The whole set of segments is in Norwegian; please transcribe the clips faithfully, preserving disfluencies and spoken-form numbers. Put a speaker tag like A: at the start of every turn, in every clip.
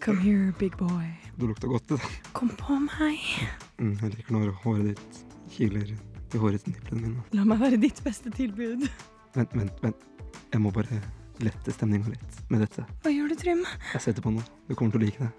A: Come here, big boy.
B: Du lukter godt, det da.
A: Kom på meg.
B: Mm, jeg liker når håret ditt kiler til håret til nipplene mine.
A: La meg være ditt beste tilbud.
B: Vent, vent, vent. Jeg må bare lette stemningen litt med dette.
A: Hva gjør du, Trym?
B: Jeg setter på noe. Du kommer til å like det.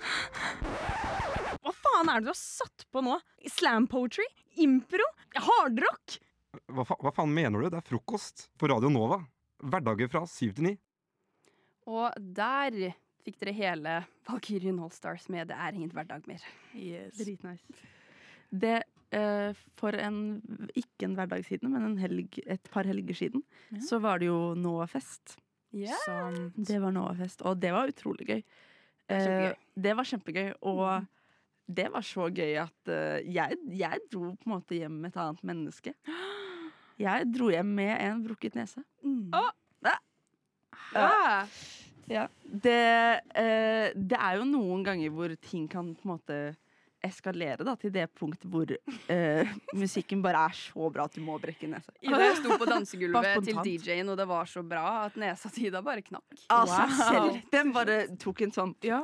A: Hva faen er det du har satt på nå? Slam poetry? Impro? Hardrock?
B: Hva, fa hva faen mener du? Det er frokost på Radio Nova. Hverdager fra syv til ni.
C: Og der fikk dere hele Valkyrien Allstars med Det er ingen hverdag mer.
D: Yes.
C: Dritnice.
D: Det eh, for en, ikke en hverdag siden, men en helg, et par helger siden,
A: Ja.
D: så var det jo Nova-fest.
C: Yeah.
A: Sant.
D: Det var Nova-fest, og det var utrolig gøy.
C: var kjempegøy.
D: Eh, det var kjempegøy, og det var så gøy at eh, jeg, jeg dro på en måte hjem med et annet menneske. Jeg dro hjem med en brukket nese.
C: Mm.
D: Ah.
C: Ah.
D: Ja. Det, eh, det er jo noen ganger hvor ting kan på en måte eskalere da, til det punkt hvor eh, musikken bare er så bra at du må brekke nesa.
C: Ida jeg sto på dansegulvet
A: Bare
C: til
A: spontant.
C: D J-en, og det var så bra at nesa til Ida bare knakk.
D: Av seg
A: Wow.
D: selv. Den bare tok en sånn
A: Ja.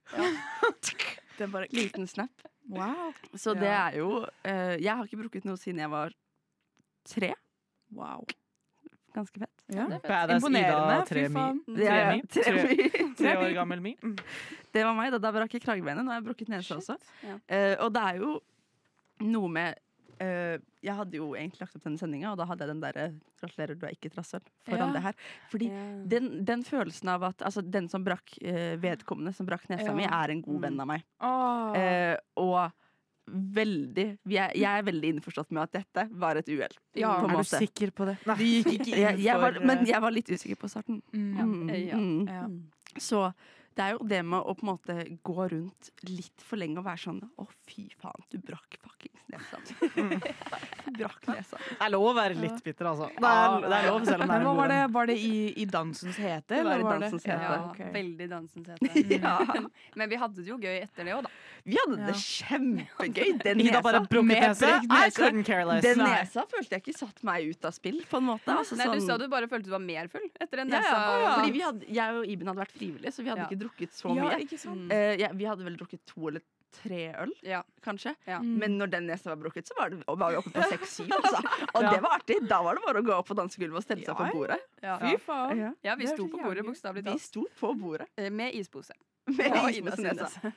D: Den bare liten snap.
A: Wow.
D: Så det
A: Ja.
D: er jo eh, Jeg har ikke brukket noe siden jeg var tre.
A: Wow.
D: Ganske fett.
A: Ja.
C: Det er fett.
E: Badass
A: Imponerende,
E: Ida
A: fy
E: Tremi.
A: faen.
D: Det er-
E: Tremi.
D: tre,
E: Tre
D: tre,
E: år gammel mi.
D: Det var meg, da. Da brakk jeg kragebenet. Nå har jeg brukket nese også.
C: Ja.
D: Eh, og det er jo noe med eh, Jeg hadde jo egentlig lagt opp denne sendinga, og da hadde jeg den derre 'gratulerer, du er ikke et rasshøl' foran
A: Ja.
D: det her. Fordi
C: Ja.
D: den, den følelsen av at altså, den som brakk eh, vedkommende, som brakk nesa
A: Ja.
D: mi, er en god
C: Mm.
D: venn av meg.
A: Åh.
D: Eh, og veldig jeg, jeg er veldig innforstått med at dette var et uhell.
A: Ja,
D: på en
A: er du
D: måte.
A: sikker på det?
E: Nei.
A: Du gikk ikke inn
D: Jeg, jeg var,
A: for,
D: men
A: eh,
D: jeg var litt usikker på starten.
A: mm,
D: Mm,
C: Ja.
D: mm.
A: ja.
D: Så det er jo det med å på en måte gå rundt litt for lenge og være sånn Å, fy faen, du brakk fuckings nesa. Du brakk nesa.
E: Det er lov å være litt bitter, altså. Det er, det er lov, selv om det
A: Men
E: er
A: hva
E: en
A: var
E: god
A: det,
E: venn.
A: var det i, i dansens hete?
D: Det var
A: eller
D: i dansens hete.
C: Ja,
A: Ja, ok.
C: veldig dansens hete.
D: Ja.
C: Men vi hadde det jo gøy etter det òg, da.
D: Vi hadde det
A: Ja.
D: kjempegøy. Den
E: Ida bare
D: nesa,
E: brukket
A: Med
E: nese.
A: brekt
E: I
A: nese.
E: couldn't care less.
D: den
A: Nei.
D: nesa følte jeg ikke satt meg ut av spill, på en måte. Altså,
C: Nei, du
D: sånn-
C: sa du bare følte du var mer full etter den
D: ja,
C: nesa.
D: ja, Fordi vi hadde, jeg og Iben hadde vært frivillige, så vi hadde
C: Ja.
D: ikke drukket så
A: Ja,
D: mye.
A: ikke sant?
C: Mm.
D: Eh, ja, vi hadde vel drukket to eller tre øl,
C: Ja.
D: kanskje.
C: Ja.
A: Mm.
D: Men når den nesa var brukket, så var, det, var vi oppe på seks-syv. Altså. Og
E: Ja.
D: det var artig. Da var det bare å gå opp på dansegulvet og stelle seg
A: Ja,
D: på bordet.
C: Ja.
A: Fy faen.
D: Ja.
C: ja, vi
A: Det er
C: sto
A: så
C: på bordet,
A: jævlig.
C: bokstavelig
D: Vi
C: talt.
D: sto på bordet
C: Eh, Med ispose.
D: med
C: Og
D: is
C: Ida
D: på
C: sin
D: nesa.
C: nese.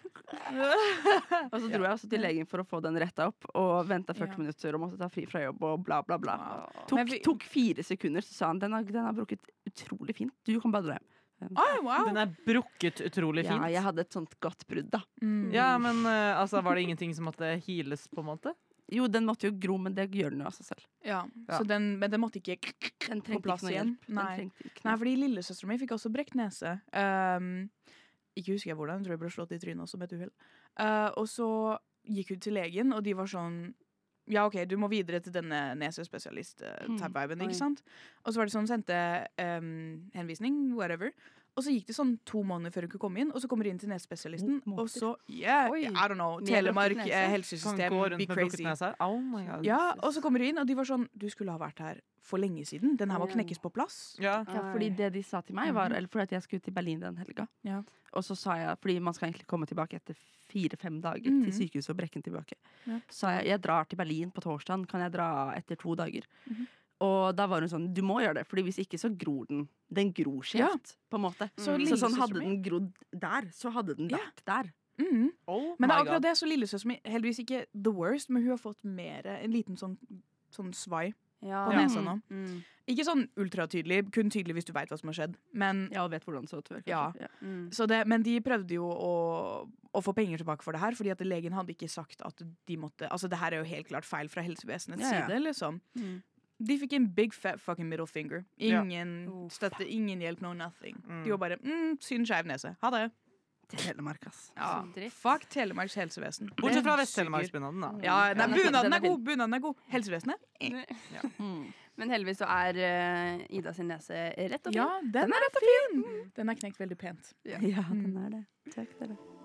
D: Og så dro jeg også til legen for å få den retta opp, og venta førti
A: Ja.
D: minutter og måtte ta fri fra jobb og bla, bla, bla.
A: Wow.
D: Tok,
A: Men vi-
D: tok fire sekunder, så sa han den har, den har brukket utrolig fint. Du kan bare dra hjem.
A: Oi, wow.
E: Den er brukket utrolig
D: Ja,
E: fint.
D: jeg hadde et sånt godt brudd, da.
A: Mm.
E: Ja, men eh, altså, var det ingenting som måtte heales, på en måte?
D: Jo, den måtte jo gro, men det gjør den jo av seg selv.
A: Ja,
D: Ja.
A: så den, men den måtte ikke
D: Den
A: på
D: trengte
A: plass
D: ikke noe
A: igjen.
D: hjelp. Den
A: Nei.
D: trengte ikke
A: Nei,
D: noe.
A: fordi lillesøsteren min fikk også brekt nese. Um, ikke husker jeg hvordan, jeg tror jeg ble slått i trynet også med et uhell. Uh, og så gikk hun til legen, og de var sånn ja, ok, du må videre til denne nesespesialist-tab-viben,
D: Oi.
A: ikke sant? Og så var det sånn, sendte um, henvisning, whatever. Og så gikk det sånn to måneder før hun kunne komme inn, og så kommer hun inn til nesespesialisten,
D: To måneder?
A: og så, yeah,
C: Oi.
A: I don't know,
C: Med
A: Telemark
C: brukket nese?
A: eh,
E: Kan
A: helsesystem,
E: gå rundt
A: be
E: med brukket
A: crazy.
E: nese. Oh my god.
A: Ja, og så kommer hun inn, og de var sånn, du skulle ha vært her for lenge siden. Den her må
C: Ja.
A: knekkes på plass.
E: Ja.
D: Ja, fordi det de sa til meg var Eller fordi at jeg skulle til Berlin den helga.
A: Ja.
D: Og så sa jeg, fordi man skal egentlig komme tilbake etter fire-fem dager
A: Mhm.
D: til sykehuset og brekken tilbake.
A: Ja.
D: Så jeg, jeg drar til Berlin på torsdagen, kan jeg dra etter to dager?
A: Mhm.
D: Og da var hun sånn, du må gjøre det, Fordi hvis ikke så gror den. Den gror skjevt, på en måte.
A: Så
D: Så sånn
A: lillesøsteren
D: hadde
A: min-
D: den grodd der, så hadde den
A: Ja.
D: vært der.
A: Mhm.
E: Oh
A: Men det er
E: my
A: akkurat
E: god.
A: det, så lillesøsteren min, heldigvis ikke the worst, men hun har fått mer, en liten sånn, sånn svai
C: Ja.
A: på nesa nå.
C: Mm.
A: Ikke sånn ultratydelig, kun tydelig hvis du vet hva som har skjedd. Men,
D: Ja, og vet hvordan det så ut før. kanskje.
A: Ja.
D: Ja.
C: Mm.
A: så det, men de prøvde jo å, å få penger tilbake for det her, fordi at legen hadde ikke sagt at de måtte. Altså det her er jo helt klart feil fra helsevesenets
D: Ja, ja.
A: side, liksom.
C: Mm.
A: De fikk en big fat fucking middle finger.
E: Ja.
A: Ingen
C: Oh.
A: støtte, ingen hjelp, no nothing.
E: Mm.
A: De var bare mm, synd skeiv nese. Ha det.
D: Telemark, ass.
A: Ja.
C: Så dritt.
A: Fuck Telemarks helsevesen.
E: Bortsett fra
A: Det
E: Vest-Telemarksbunaden, da.
A: suger. Ja, nei,
D: den er-
A: bunaden
D: den er
A: er god. Bunaden er god. Helsevesenet?
D: Mm.
C: Men heldigvis så er eh, Ida sin nese rett og fin.
A: Ja, den er rett og fin. Den er knekt veldig pent.
D: Ja, den er det. Takk, dere.